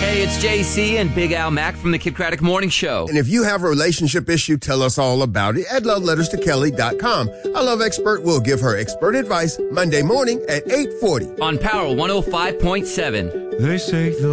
Hey, it's JC and Big Al Mack from the Kid Craddock Morning Show. And if you have a relationship issue, tell us all about it at loveletterstokelly.com. Our love expert will give her expert advice Monday morning at 8:40. On Power 105.7. They say the